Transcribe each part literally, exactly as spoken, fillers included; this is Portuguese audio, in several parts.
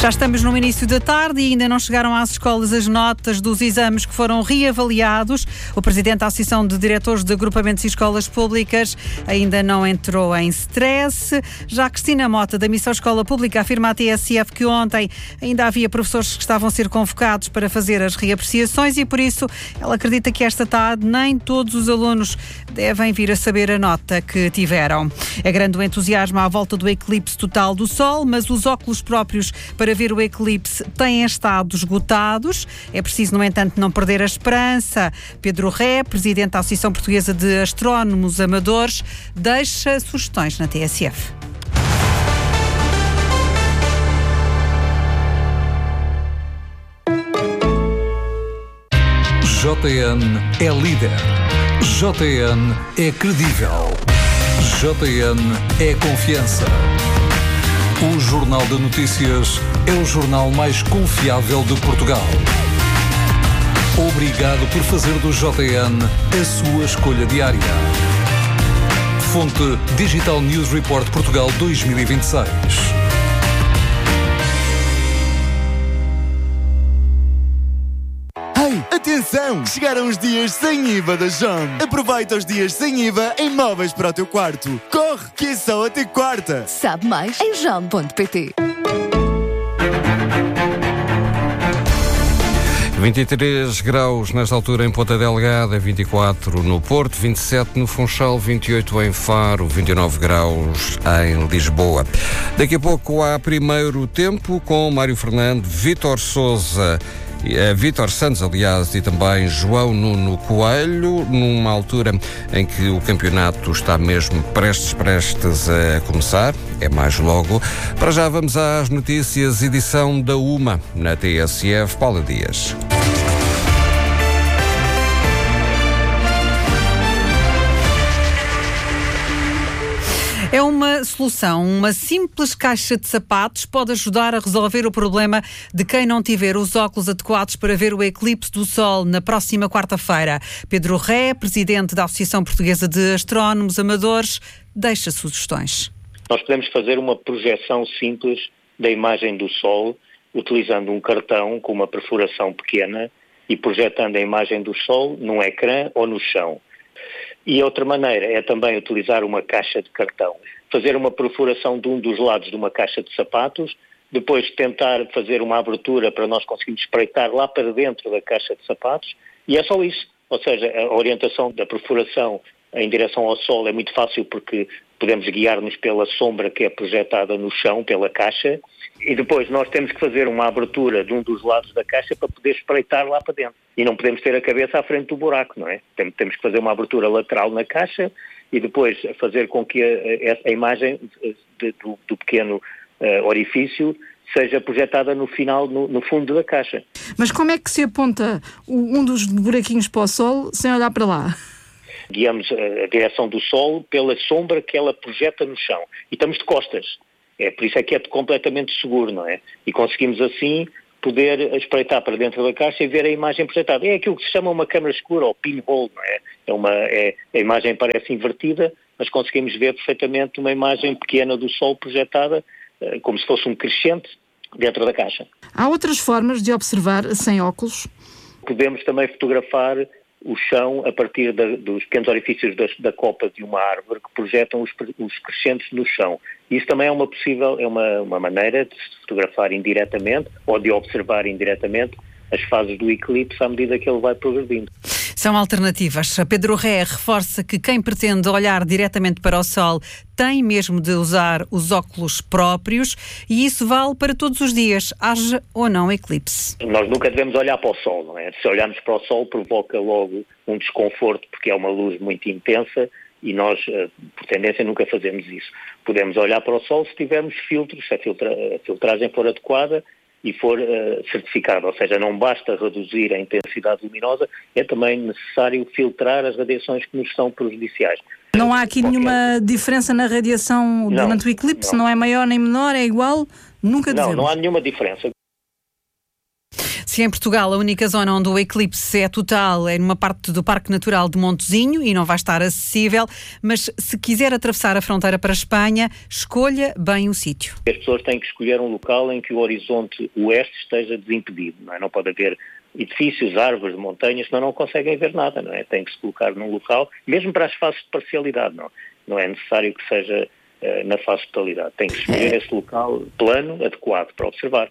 Já estamos no início da tarde e ainda não chegaram às escolas as notas dos exames que foram reavaliados. O presidente da Associação de Diretores de Agrupamentos e Escolas Públicas ainda não entrou em stress. Já Cristina Mota, da Missão Escola Pública, afirma à T S F que ontem ainda havia professores que estavam a ser convocados para fazer as reapreciações e, por isso, ela acredita que esta tarde nem todos os alunos devem vir a saber a nota que tiveram. É grande o entusiasmo à volta do eclipse total do Sol, mas os óculos próprios para ver o eclipse têm estado esgotados. É preciso, no entanto, não perder a esperança. Pedro Ré, presidente da Associação Portuguesa de Astrónomos Amadores, deixa sugestões na T S F. J N é líder. J N é credível. J N é confiança. O Jornal de Notícias é o jornal mais confiável de Portugal. Obrigado por fazer do J N a sua escolha diária. Fonte Digital News Report Portugal dois mil e vinte e seis. Atenção! Chegaram os dias sem I V A da Jom. Aproveita os dias sem I V A em móveis para o teu quarto. Corre, que é só até quarta. Sabe mais em jom ponto pt. vinte e três graus nesta altura em Ponta Delgada, vinte e quatro no Porto, vinte e sete no Funchal, vinte e oito em Faro, vinte e nove graus em Lisboa. Daqui a pouco há primeiro tempo com Mário Fernando, Vítor Sousa, Uh, Vítor Santos, aliás, e também João Nuno Coelho, numa altura em que o campeonato está mesmo prestes, prestes a começar. É mais logo. Para já vamos às notícias, edição da uma na T S F. Paula Dias. É uma solução. Uma simples caixa de sapatos pode ajudar a resolver o problema de quem não tiver os óculos adequados para ver o eclipse do Sol na próxima quarta-feira. Pedro Ré, presidente da Associação Portuguesa de Astrónomos Amadores, deixa sugestões. Nós podemos fazer uma projeção simples da imagem do Sol, utilizando um cartão com uma perfuração pequena e projetando a imagem do Sol num ecrã ou no chão. E outra maneira é também utilizar uma caixa de cartão, fazer uma perfuração de um dos lados de uma caixa de sapatos, depois tentar fazer uma abertura para nós conseguirmos espreitar lá para dentro da caixa de sapatos, e é só isso. Ou seja, a orientação da perfuração em direção ao Sol é muito fácil porque podemos guiar-nos pela sombra que é projetada no chão, pela caixa, e depois nós temos que fazer uma abertura de um dos lados da caixa para poder espreitar lá para dentro. E não podemos ter a cabeça à frente do buraco, não é? Temos que fazer uma abertura lateral na caixa e depois fazer com que a, a imagem de, do, do pequeno uh, orifício seja projetada no final, no, no fundo da caixa. Mas como é que se aponta um dos buraquinhos para o Sol sem olhar para lá? Guiamos a direção do Sol pela sombra que ela projeta no chão. E estamos de costas. É, por isso é que é completamente seguro, não é? E conseguimos assim poder espreitar para dentro da caixa e ver a imagem projetada. É aquilo que se chama uma câmara escura, ou pinhole, não é? É uma, é, a imagem parece invertida, mas conseguimos ver perfeitamente uma imagem pequena do Sol projetada, como se fosse um crescente, dentro da caixa. Há outras formas de observar sem óculos? Podemos também fotografar o chão a partir da, dos pequenos orifícios da, da copa de uma árvore que projetam os, os crescentes no chão. Isso também é uma possível, é uma, uma maneira de se fotografar indiretamente ou de observar indiretamente as fases do eclipse à medida que ele vai progredindo. São alternativas. Pedro Ré reforça que quem pretende olhar diretamente para o Sol tem mesmo de usar os óculos próprios e isso vale para todos os dias, haja ou não eclipse. Nós nunca devemos olhar para o Sol, não é? Se olharmos para o Sol provoca logo um desconforto porque é uma luz muito intensa e nós, por tendência, nunca fazemos isso. Podemos olhar para o Sol se tivermos filtros, se a, filtra, a filtragem for adequada e for uh, certificado, ou seja, não basta reduzir a intensidade luminosa, é também necessário filtrar as radiações que nos são prejudiciais. Não há aqui Qualquer... nenhuma diferença na radiação não, durante o eclipse? Não. não é maior nem menor, é igual? Nunca devemos. Não, não há nenhuma diferença. Se em Portugal a única zona onde o eclipse é total é numa parte do Parque Natural de Montezinho e não vai estar acessível, mas se quiser atravessar a fronteira para a Espanha, escolha bem o sítio. As pessoas têm que escolher um local em que o horizonte oeste esteja desimpedido, não é? Não pode haver edifícios, árvores, montanhas, senão não conseguem ver nada, não é? Tem que se colocar num local, mesmo para as fases de parcialidade, não, não é necessário que seja uh, na fase de totalidade. Tem que escolher esse local plano, adequado para observar.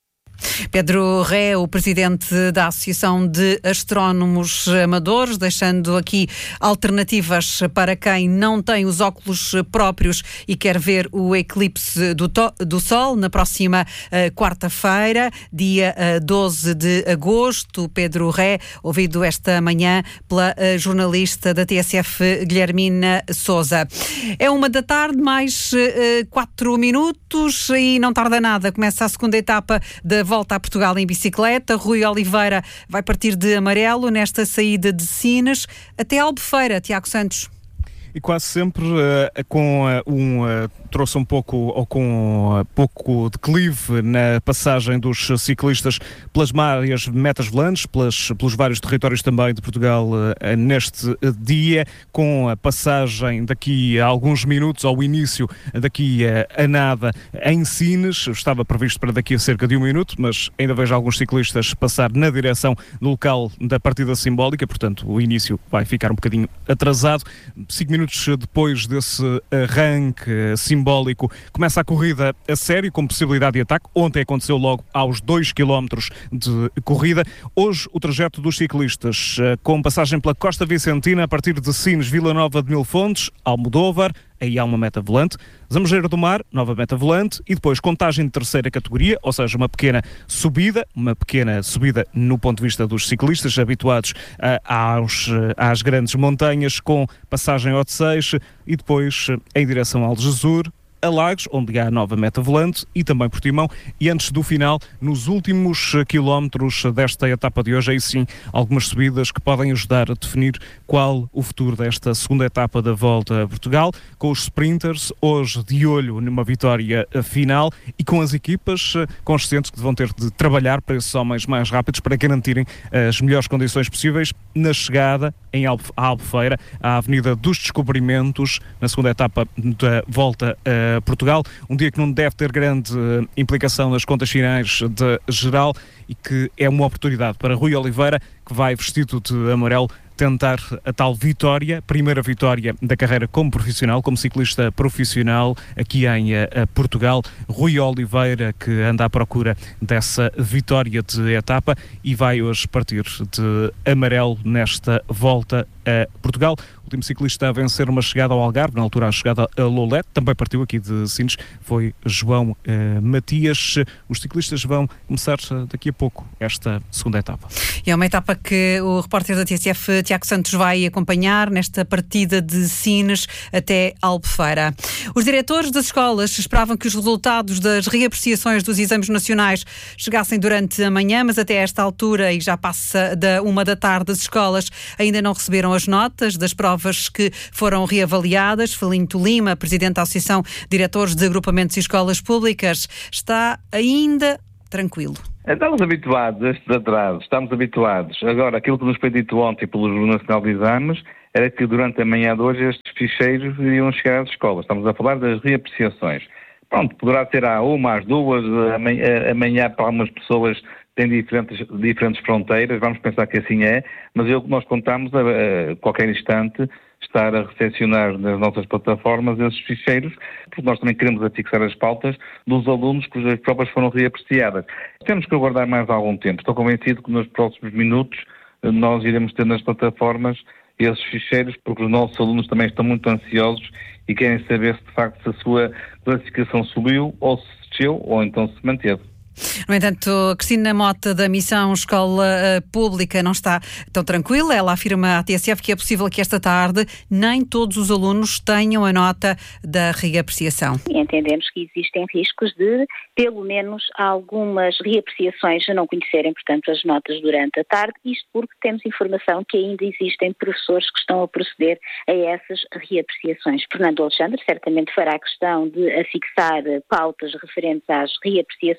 Pedro Ré, o presidente da Associação de Astrónomos Amadores, deixando aqui alternativas para quem não tem os óculos próprios e quer ver o eclipse do, to- do Sol na próxima uh, quarta-feira, dia uh, doze de agosto. Pedro Ré, ouvido esta manhã pela uh, jornalista da T S F, Guilhermina Sousa. É uma da tarde, mais uh, quatro minutos e não tarda nada. Começa a segunda etapa da volta a Portugal em bicicleta. Rui Oliveira vai partir de Amarelo nesta saída de Sines até Albufeira. Tiago Santos. E quase sempre uh, com uh, um uh, trouxe um pouco ou com uh, pouco declive na passagem dos ciclistas pelas várias metas volantes, pelas, pelos vários territórios também de Portugal uh, neste uh, dia, com a passagem daqui a alguns minutos, ao início daqui uh, a nada, em Sines. Estava previsto para daqui a cerca de um minuto, mas ainda vejo alguns ciclistas passar na direção do local da partida simbólica, portanto o início vai ficar um bocadinho atrasado. Cinco minutos depois desse arranque simbólico, começa a corrida a sério, com possibilidade de ataque. Ontem aconteceu logo aos dois quilómetros de corrida. Hoje o trajeto dos ciclistas, com passagem pela Costa Vicentina, a partir de Sines, Vila Nova de Mil Fontes, Almodóvar, aí há uma meta volante, Zamojeiro do Mar, nova meta volante, e depois contagem de terceira categoria, ou seja, uma pequena subida, uma pequena subida no ponto de vista dos ciclistas habituados uh, aos, uh, às grandes montanhas, com passagem ao de Seixo, e depois uh, em direção ao Algesur, a Lagos, onde há a nova meta volante, e também Portimão, e antes do final, nos últimos quilómetros desta etapa de hoje, aí sim, algumas subidas que podem ajudar a definir qual o futuro desta segunda etapa da Volta a Portugal, com os sprinters hoje de olho numa vitória final e com as equipas conscientes que vão ter de trabalhar para esses homens mais rápidos para garantirem as melhores condições possíveis na chegada em Albu- à Albufeira, à Avenida dos Descobrimentos, na segunda etapa da Volta a Portugal, um dia que não deve ter grande uh, implicação nas contas finais de geral e que é uma oportunidade para Rui Oliveira, que vai vestido de amarelo tentar a tal vitória, primeira vitória da carreira como profissional, como ciclista profissional aqui em uh, Portugal. Rui Oliveira, que anda à procura dessa vitória de etapa e vai hoje partir de amarelo nesta Volta a Portugal. O último ciclista a vencer uma chegada ao Algarve, na altura a chegada a Lolet, também partiu aqui de Sines, foi João eh, Matias. Os ciclistas vão começar daqui a pouco esta segunda etapa. E é uma etapa que o repórter da T S F, Tiago Santos, vai acompanhar nesta partida de Sines até Albufeira. Os diretores das escolas esperavam que os resultados das reapreciações dos exames nacionais chegassem durante a manhã, mas até esta altura, e já passa da uma da tarde, as escolas ainda não receberam as notas das provas que foram reavaliadas. Felinto Lima, presidente da Associação de Diretores de Agrupamentos e Escolas Públicas, está ainda tranquilo. Estamos habituados a estes atrasos, estamos habituados. Agora, aquilo que nos foi dito ontem pelo Júri Nacional de Exames era que durante a manhã de hoje estes ficheiros iriam chegar às escolas. Estamos a falar das reapreciações. Pronto, poderá ser a uma, às duas, amanhã, amanhã para algumas pessoas tem diferentes, diferentes fronteiras, vamos pensar que assim é, mas é o que nós contamos a, a qualquer instante estar a recepcionar nas nossas plataformas esses ficheiros, porque nós também queremos afixar as pautas dos alunos cujas provas foram reapreciadas. Temos que aguardar mais algum tempo. Estou convencido que nos próximos minutos nós iremos ter nas plataformas esses ficheiros, porque os nossos alunos também estão muito ansiosos e querem saber se de facto a sua classificação subiu ou se desceu ou então se manteve. No entanto, Cristina Mota, da Missão Escola Pública, não está tão tranquila. Ela afirma à T S F que é possível que esta tarde nem todos os alunos tenham a nota da reapreciação. Entendemos que existem riscos de, pelo menos, algumas reapreciações a não conhecerem, portanto, as notas durante a tarde, isto porque temos informação que ainda existem professores que estão a proceder a essas reapreciações. Fernando Alexandre certamente fará questão de afixar pautas referentes às reapreciações,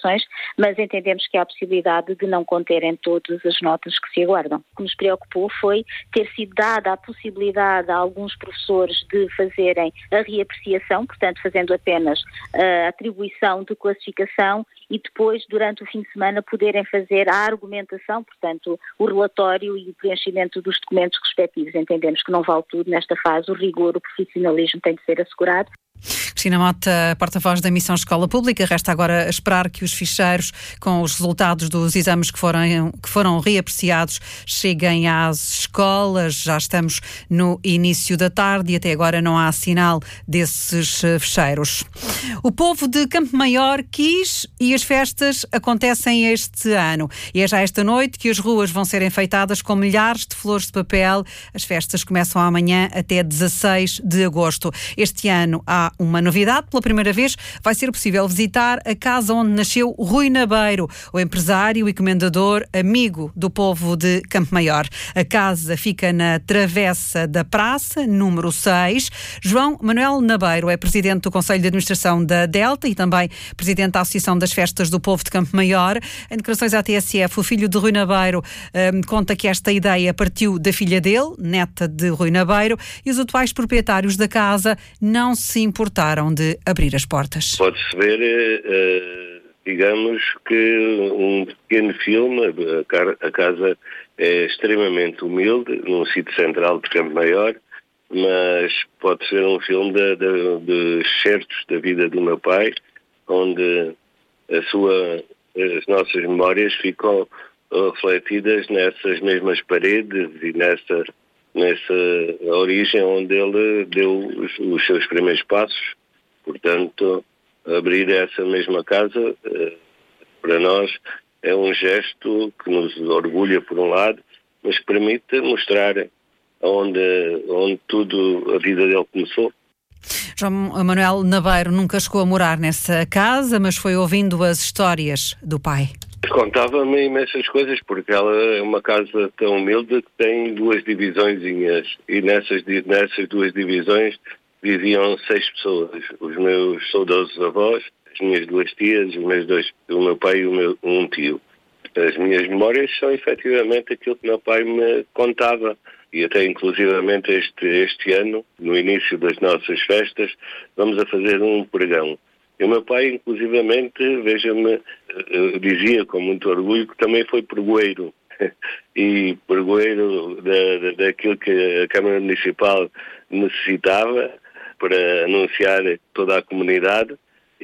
mas entendemos que há a possibilidade de não conterem todas as notas que se aguardam. O que nos preocupou foi ter sido dada a possibilidade a alguns professores de fazerem a reapreciação, portanto fazendo apenas a atribuição de classificação e depois, durante o fim de semana, poderem fazer a argumentação, portanto o relatório e o preenchimento dos documentos respectivos. Entendemos que não vale tudo nesta fase, o rigor, o profissionalismo tem de ser assegurado. Cristina Mota, porta-voz da Missão Escola Pública, resta agora esperar que os ficheiros com os resultados dos exames que foram, que foram reapreciados cheguem às escolas. Já estamos no início da tarde e até agora não há sinal desses ficheiros. O povo de Campo Maior quis e as festas acontecem este ano. E é já esta noite que as ruas vão ser enfeitadas com milhares de flores de papel. As festas começam amanhã até dezasseis de agosto. Este ano há uma novidade. Pela primeira vez vai ser possível visitar a casa onde nasceu Rui Nabeiro, o empresário e comendador amigo do povo de Campo Maior. A casa fica na Travessa da Praça, número seis. João Manuel Nabeiro é presidente do Conselho de Administração da Delta e também presidente da Associação das Festas do Povo de Campo Maior. Em declarações à T S F, o filho de Rui Nabeiro um, conta que esta ideia partiu da filha dele, neta de Rui Nabeiro, e os atuais proprietários da casa não se importaram de abrir as portas. Pode-se ver, uh, digamos, que um pequeno filme, a casa é extremamente humilde, num sítio central de Campo Maior, mas pode ser um filme de, de, de certos da vida do meu pai, onde a sua, as nossas memórias ficam refletidas nessas mesmas paredes e nessa, nessa origem onde ele deu os, os seus primeiros passos. Portanto, abrir essa mesma casa, para nós, é um gesto que nos orgulha por um lado, mas que permite mostrar onde, onde tudo, a vida dele começou. João Manuel Nabeiro nunca chegou a morar nessa casa, mas foi ouvindo as histórias do pai. Contava-me imensas coisas, porque ela é uma casa tão humilde que tem duas divisõezinhas, e nessas, nessas duas divisões viviam seis pessoas, os meus saudosos avós, as minhas duas tias, os meus dois, o meu pai e o meu, um tio. As minhas memórias são efetivamente aquilo que meu pai me contava, e até inclusivamente este, este ano, no início das nossas festas, vamos a fazer um pregão. E o meu pai, inclusivamente, veja-me, dizia com muito orgulho que também foi pregoeiro. E pregoeiro da, da, daquilo que a Câmara Municipal necessitava para anunciar toda a comunidade,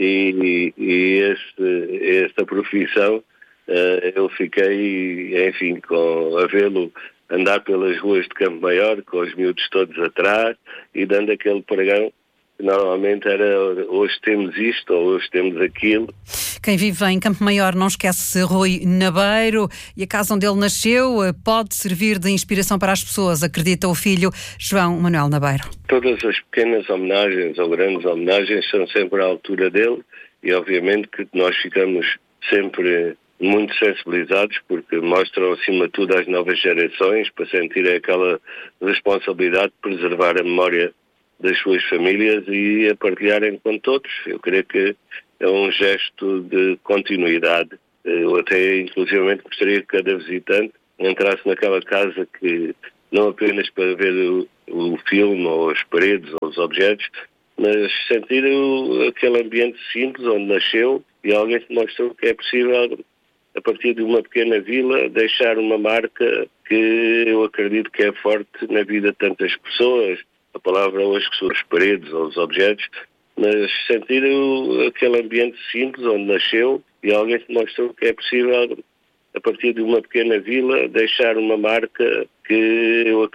e, e esse, esta profissão uh, eu fiquei, enfim, com, a vê-lo andar pelas ruas de Campo Maior, com os miúdos todos atrás e dando aquele pregão. Normalmente era hoje temos isto ou hoje temos aquilo. Quem vive em Campo Maior não esquece Rui Nabeiro, e a casa onde ele nasceu pode servir de inspiração para as pessoas, acredita o filho João Manuel Nabeiro. Todas as pequenas homenagens ou grandes homenagens são sempre à altura dele, e obviamente que nós ficamos sempre muito sensibilizados, porque mostram acima de tudo às novas gerações para sentirem aquela responsabilidade de preservar a memória das suas famílias e a partilharem com todos. Eu creio que é um gesto de continuidade. Eu até, inclusivamente, gostaria que cada visitante entrasse naquela casa, que não apenas para ver o, o filme ou as paredes ou os objetos, mas sentir o, aquele ambiente simples onde nasceu, e alguém que mostrou que é possível, a partir de uma pequena vila, deixar uma marca que eu acredito que é forte na vida de tantas pessoas. A palavra hoje que são as paredes ou os objetos, mas sentir o, aquele ambiente simples onde nasceu, e alguém que mostrou que é possível, a partir de uma pequena vila, deixar uma marca que eu acredito